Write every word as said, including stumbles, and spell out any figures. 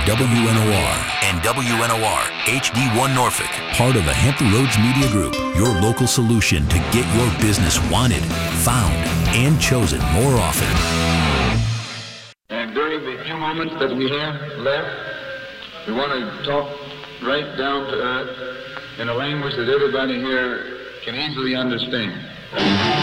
W N O R and W N O R H D one Norfolk, part of the Hampton Roads Media Group, your local solution to get your business wanted, found, and chosen more often. And during the few moments that we have left, we want to talk right down to earth in a language that everybody here can easily understand.